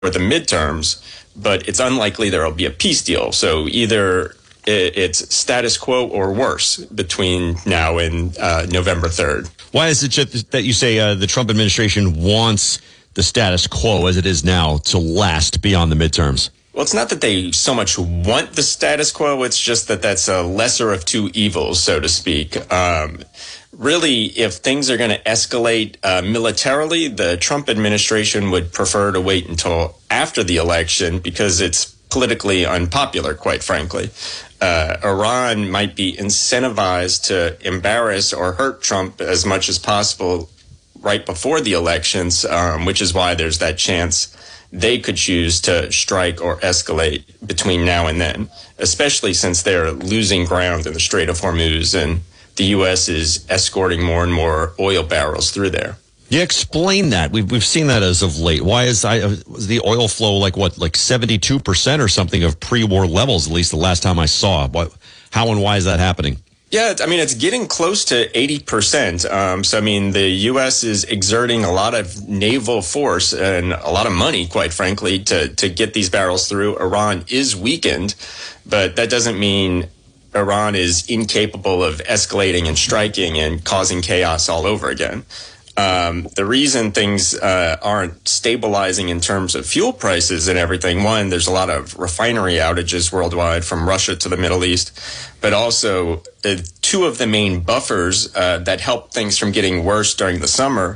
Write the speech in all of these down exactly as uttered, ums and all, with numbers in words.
the midterms, but it's unlikely there will be a peace deal. So either it's status quo or worse between now and uh, November third. Why is it just that you say uh, the Trump administration wants the status quo as it is now to last beyond the midterms? Well, it's not that they so much want the status quo. It's just that that's a lesser of two evils, so to speak. Um, really, if things are going to escalate uh, militarily, the Trump administration would prefer to wait until after the election because it's politically unpopular, quite frankly. Uh, Iran might be incentivized to embarrass or hurt Trump as much as possible right before the elections, um, which is why there's that chance they could choose to strike or escalate between now and then, especially since they're losing ground in the Strait of Hormuz and the U S is escorting more and more oil barrels through there. Yeah, explain that. We've we've seen that as of late. Why is I, was the oil flow like what, like seventy-two percent or something of pre-war levels, at least the last time I saw? What, how and why is that happening? Yeah, I mean, it's getting close to eighty percent. Um, so, I mean, the U S is exerting a lot of naval force and a lot of money, quite frankly, to, to get these barrels through. Iran is weakened, but that doesn't mean Iran is incapable of escalating and striking and causing chaos all over again. Um, the reason things uh, aren't stabilizing in terms of fuel prices and everything, one, there's a lot of refinery outages worldwide from Russia to the Middle East, but also uh, two of the main buffers uh, that help things from getting worse during the summer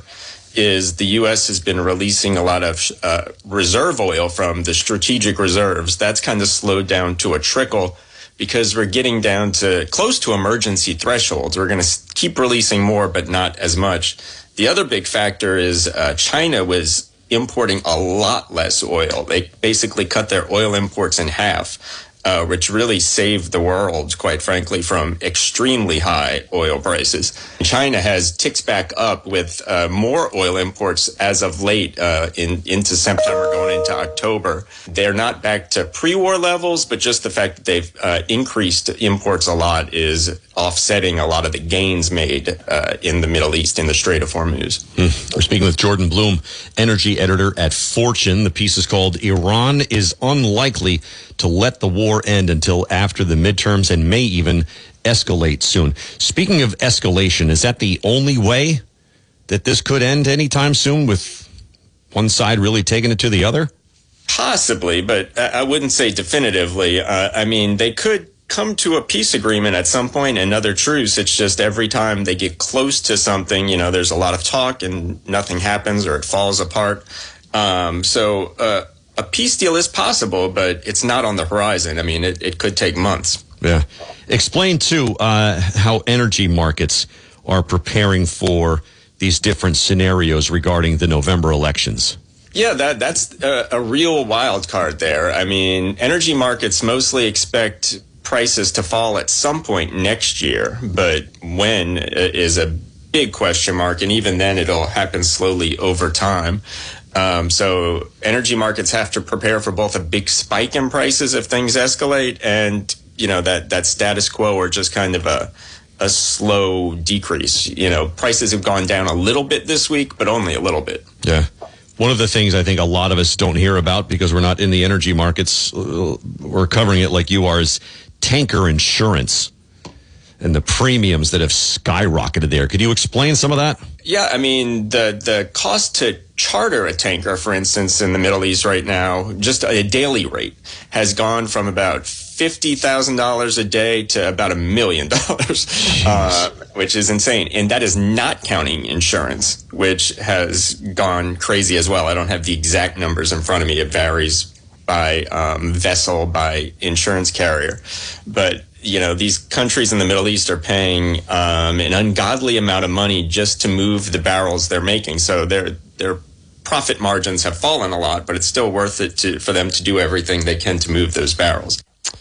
is the U S has been releasing a lot of uh, reserve oil from the strategic reserves. That's kind of slowed down to a trickle because we're getting down to close to emergency thresholds. We're going to keep releasing more, but not as much. The other big factor is uh, China was importing a lot less oil. They basically cut their oil imports in half, uh, which really saved the world, quite frankly, from extremely high oil prices. China has ticked back up with uh, more oil imports as of late uh, in, into September, going into October. They're not back to pre-war levels, but just the fact that they've uh, increased imports a lot is offsetting a lot of the gains made uh, in the Middle East in the Strait of Hormuz. Mm. We're speaking with Jordan Blum, energy editor at Fortune. The piece is called Iran is Unlikely to Let the War End Until After the Midterms and May Even Escalate Soon. Speaking of escalation, is that the only way that this could end anytime soon, with one side really taking it to the other? Possibly, but I wouldn't say definitively. Uh, I mean, they could come to a peace agreement at some point, another truce. It's just every time they get close to something, you know, there's a lot of talk and nothing happens or it falls apart. Um, so uh, a peace deal is possible, but it's not on the horizon. I mean, it, it could take months. Yeah. Explain, too, uh, how energy markets are preparing for these different scenarios regarding the November elections. Yeah, that that's a, a real wild card there. I mean, energy markets mostly expect prices to fall at some point next year, but when is a big question mark, and even then it'll happen slowly over time. Um, so energy markets have to prepare for both a big spike in prices if things escalate and, you know, that, that status quo or just kind of a a slow decrease. You know, prices have gone down a little bit this week, but only a little bit. Yeah. One of the things I think a lot of us don't hear about because we're not in the energy markets, uh, we're covering it like you are, is tanker insurance and the premiums that have skyrocketed there. Could you explain some of that? Yeah, I mean, the the cost to charter a tanker, for instance, in the Middle East right now, just a daily rate, has gone from about fifty thousand dollars a day to about a million dollars, uh, which is insane. And that is not counting insurance, which has gone crazy as well. I don't have the exact numbers in front of me. It varies by um, vessel, by insurance carrier. But, you know, these countries in the Middle East are paying um, an ungodly amount of money just to move the barrels they're making. So their their profit margins have fallen a lot, but it's still worth it to, for them to do everything they can to move those barrels.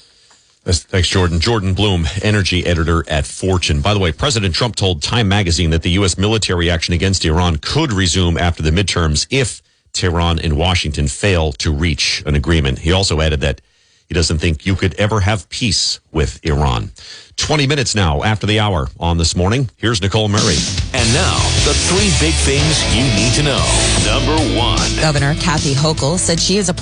Thanks, Jordan. Jordan Blum, energy editor at Fortune. By the way, President Trump told Time magazine that the U S military action against Iran could resume after the midterms if Tehran and Washington fail to reach an agreement. He also added that He doesn't think you could ever have peace with Iran. twenty minutes now after the hour on This Morning. Here's Nicole Murray. And now, the three big things you need to know. Number one. Governor Kathy Hochul said she is a